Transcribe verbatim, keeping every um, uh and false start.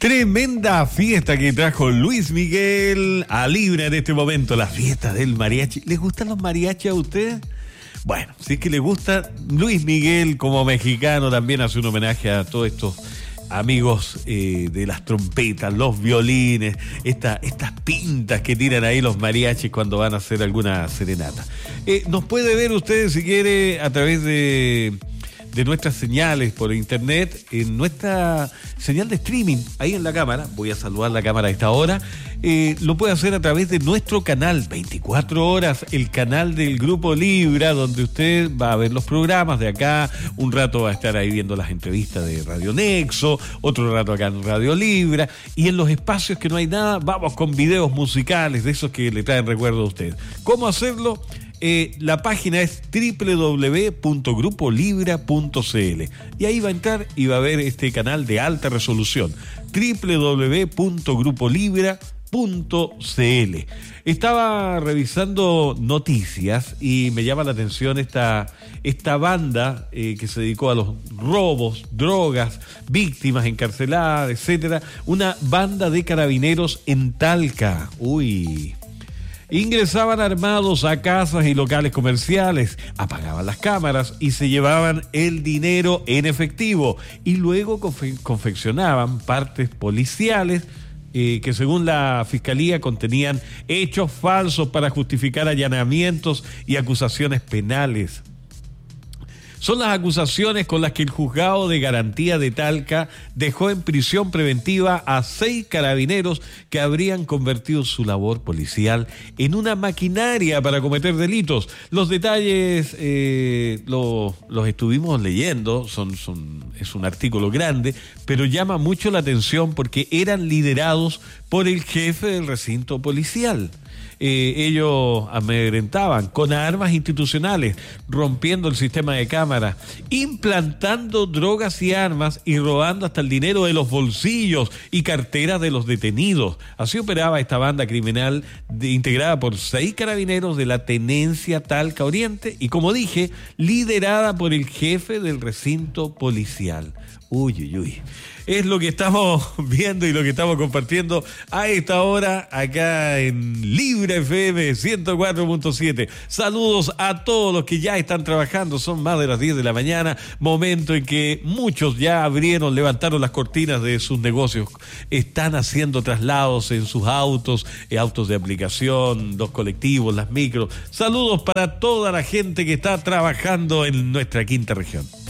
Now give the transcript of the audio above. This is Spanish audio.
Tremenda fiesta que trajo Luis Miguel a Libra en este momento, la fiesta del mariachi. ¿Les gustan los mariachis a ustedes? Bueno, si es que les gusta, Luis Miguel como mexicano también hace un homenaje a todos estos amigos eh, de las trompetas, los violines, esta, estas pintas que tiran ahí los mariachis cuando van a hacer alguna serenata. Eh, nos puede ver ustedes si quiere a través de... de nuestras señales por internet, en nuestra señal de streaming, ahí en la cámara, voy a saludar la cámara a esta hora, eh, lo puede hacer a través de nuestro canal, veinticuatro horas, el canal del Grupo Libra, donde usted va a ver los programas de acá, un rato va a estar ahí viendo las entrevistas de Radio Nexo, otro rato acá en Radio Libra, y en los espacios que no hay nada, vamos con videos musicales, de esos que le traen recuerdo a usted. ¿Cómo hacerlo? Eh, la página es doble u doble u doble u punto grupo libra punto c l y ahí va a entrar y va a ver este canal de alta resolución, doble u doble u doble u punto grupo libra punto c l. Estaba revisando noticias y me llama la atención esta, esta banda eh, que se dedicó a los robos, drogas, víctimas encarceladas, etcétera. Una banda de carabineros en Talca. Uy... Ingresaban armados a casas y locales comerciales, apagaban las cámaras y se llevaban el dinero en efectivo y luego confe- confeccionaban partes policiales eh, que según la Fiscalía contenían hechos falsos para justificar allanamientos y acusaciones penales. Son las acusaciones con las que el Juzgado de Garantía de Talca dejó en prisión preventiva a seis carabineros que habrían convertido su labor policial en una maquinaria para cometer delitos. Los detalles eh, lo, los estuvimos leyendo, son, son, es un artículo grande, pero llama mucho la atención porque eran liderados por el jefe del recinto policial. Eh, ellos amedrentaban con armas institucionales, rompiendo el sistema de cámara, implantando drogas y armas y robando hasta el dinero de los bolsillos y carteras de los detenidos. Así operaba esta banda criminal de, integrada por seis carabineros de la Tenencia Talca Oriente y, como dije, liderada por el jefe del recinto policial. Uy, uy, uy. Es lo que estamos viendo y lo que estamos compartiendo a esta hora acá en Libra F M ciento cuatro punto siete. Saludos a todos los que ya están trabajando. Son más de las diez de la mañana, momento en que muchos ya abrieron, levantaron las cortinas de sus negocios. Están haciendo traslados en sus autos, eh, autos de aplicación, los colectivos, las micros. Saludos para toda la gente que está trabajando en nuestra quinta región.